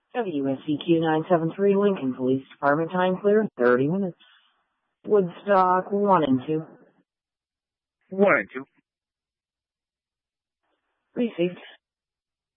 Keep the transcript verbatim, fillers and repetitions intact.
W S E Q nine seven three, Lincoln Police Department, time clear, thirty minutes. Woodstock, one and two. One and two. Received.